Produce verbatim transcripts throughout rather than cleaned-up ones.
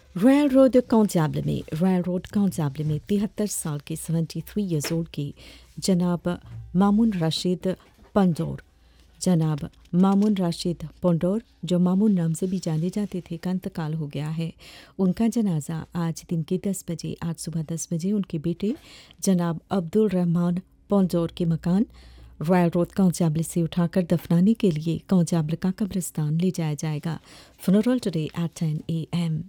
Royal road कौंजाबल में royal road कौंजाबल में तिहत्तर साल के सेवेंटी थ्री ईयर्स ओल्ड के जनाब मामून राशिद पंडोर जनाब मामून राशिद पंडोर जो मामून नाम से भी जाने जाते थे का इंतकाल हो गया है। उनका जनाजा आज दिन के दस बजे आज सुबह दस बजे उनके बेटे जनाब अब्दुल रहमान पंडोर के मकान रॉयल रोड कौंजाबल से उठाकर दफनाने के लिए कौंजाबल का कब्रिस्तान ले जाया जाएगा। फ्यूनरल टुडे एट टेन A M.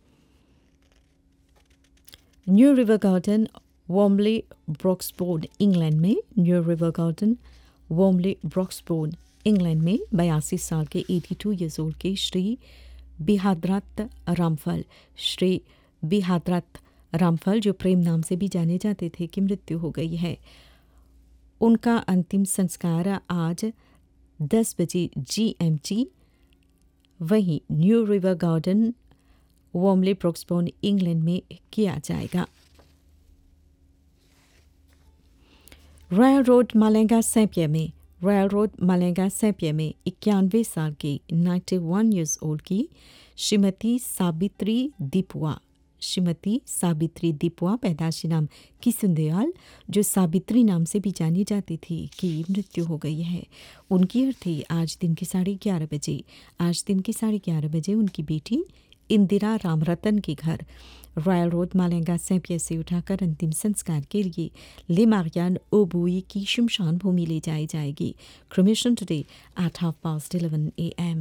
New river garden warmly ब्रॉक्सबोर्न England में new river garden warmly ब्रॉक्सबोर्न England में बयासी साल के बयासी ईयर्स ओल्ड के श्री बिहाद्रत रामफल श्री बिहाद्रत रामफल जो प्रेम नाम से भी जाने जाते थे की मृत्यु हो गई है। उनका अंतिम संस्कार आज दस बजे जीएमटी वहीं new river garden warmly ब्रॉक्सबोर्न England में किया जाएगा। रॉयल रोड मालेंगा सैंपिया में रॉयल रोड मालेंगा सैंपिया में इक्यानवे साल के इक्यानवे ईयर्स ओल्ड की श्रीमती साबित्री दीपुआ श्रीमती साबित्री दीपुआ पैदाशी नाम किसुंदयाल जो साबित्री नाम से भी जानी जाती थी की मृत्यु हो गई है। उनकी अर्थी आज दिन के साढ़े ग्यारह बजे आज दिन के साढ़े ग्यारह बजे उनकी बेटी इंदिरा रामरतन के घर रॉयल रोड मालेंगा सैंपिया से उठाकर अंतिम संस्कार के लिए ले मारियान ओबुई की शमशान भूमि ले जाई जाएगी। Cremation today at half past eleven A M.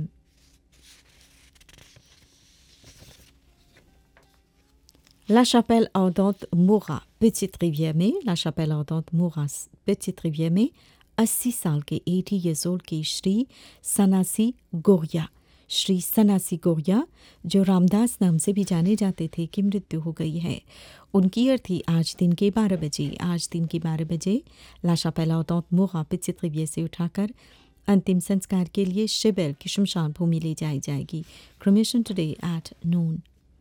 La Chapelle Ardente Moura Petite Rivière में La Chapelle Ardente Moura Petite Rivière में अस्सी साल के अस्सी ईयर्स ओल्ड के श्री सनासी गोरिया श्री सनासी गोरिया जो रामदास नाम से भी जाने जाते थे की मृत्यु हो गई है। उनकी अर्थी आज दिन के बारह बजे आज दिन के बारह बजे ला शापेल आर्डेंट मोरा पेटिट रिवियर से उठाकर अंतिम संस्कार के लिए शिबेल की शमशान भूमि ले जाई जाएगी। Cremation today at noon.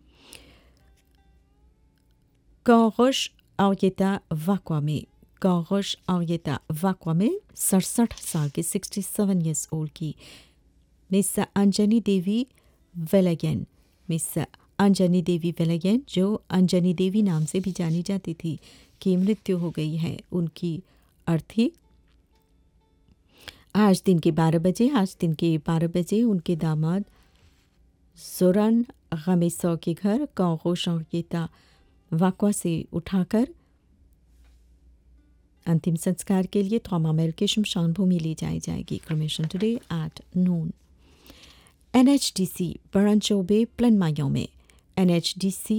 गौरोश आर्यता वाकवा में गौरोश आर्यता वाकवा में सड़सठ साल के सिक्सटी सेवन ईयर्स ओल्ड की मिस अंजनी देवी वेलगेन मिस अंजनी देवी वेलगेन जो अंजनी देवी नाम से भी जानी जाती थी की मृत्यु हो गई है। उनकी अर्थी आज दिन के बारह बजे आज दिन के बारह बजे उनके दामाद जोरन गमेसौ के घर गौरोश आर्यता वाकवा से उठाकर अंतिम संस्कार के लिए थॉमामेल के शमशान भूमि ले जाई जाएगी। Cremation today at noon. NHDC बरनचोबे प्लनमायों में एनएचडीसी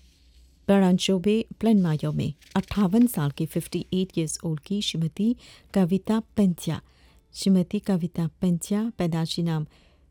बरनचोबे प्लनमायों में अट्ठावन साल के अट्ठावन ईयर्स ओल्ड की श्रीमती कविता पेंथिया श्रीमती कविता पेंथिया पैदाशी नाम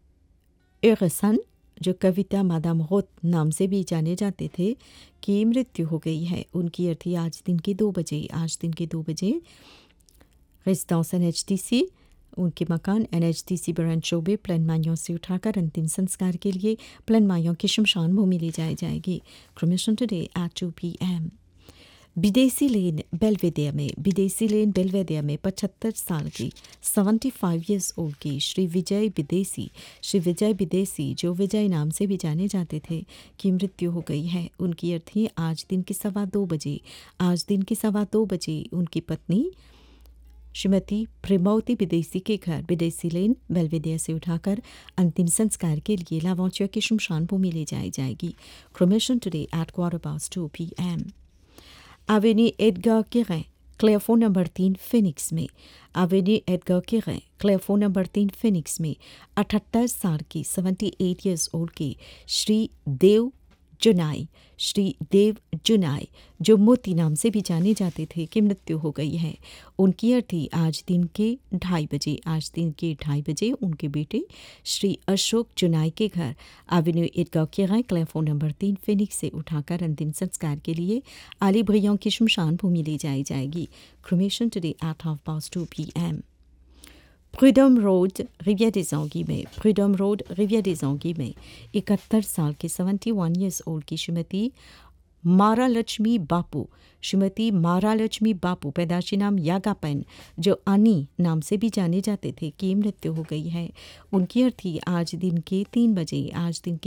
एरसन जो कविता मादाम रोत नाम से भी जाने जाते थे की मृत्यु हो गई है। उनकी अर्थी आज दिन के दो बजे आज दिन के दो बजे रेजिडेंस एनएचडीसी उनके मकान एनएचडीसी बरनचोबे प्लनमायों से उठाकर अंतिम संस्कार के लिए प्लनमायों की शमशान भूमि ले जाई जाएगी। Cremation today at two P M. विदेशी लेन बेलवेडिया में विदेशी लेन बेलवेडिया में पचहत्तर साल की सेवेंटी फाइव ईयर्स ओल्ड की श्री विजय विदेशी श्री विजय विदेशी जो विजय नाम से भी जाने जाते थे की मृत्यु हो गई है। उनकी अर्थी आज दिन के सवा दो बजे आज दिन के सवा दो बजे उनकी पत्नी श्रीमती प्रेमवती विदेशी के घर विदेशी लेन बेलवेडिया से उठाकर अंतिम संस्कार के लिए लावोचिया की शमशान भूमि ले जाई जाएगी। Cremation today at quarter past two P M. Avenue Edgar Guérin, क्लेफो number तीन फिनिक्स में Avenue Edgar Guérin, क्लेफो नंबर तीन फिनिक्स में अठहत्तर साल की अठहत्तर ईयर्स ओल्ड के श्री देव जुनाई श्री देव जुनाई जो मोती नाम से भी जाने जाते थे की मृत्यु हो गई है। उनकी अर्थी आज दिन के ढाई बजे आज दिन के ढाई बजे उनके बेटे श्री अशोक जुनाई के घर एवेन्यू एडगर केराय क्लेफो नंबर तीन फिनिक्स से उठाकर अंतिम संस्कार के लिए आली भ्रियों की शमशान भूमि ले जाई जाएगी। Cremation today at half past two P M. प्रूडम road रिवियर des Anguilles में प्रूडम रोड रिवियर des Anguilles में इकहत्तर साल के इकहत्तर ईयर्स ओल्ड की श्रीमती मारा लक्ष्मी बापू श्रीमती मारा लक्ष्मी बापू पैदाशी नाम यागापेन जो अनी नाम से भी जाने जाते थे की मृत्यु हो गई है। उनकी अर्थी आज दिन के तीन बजे आज दिन के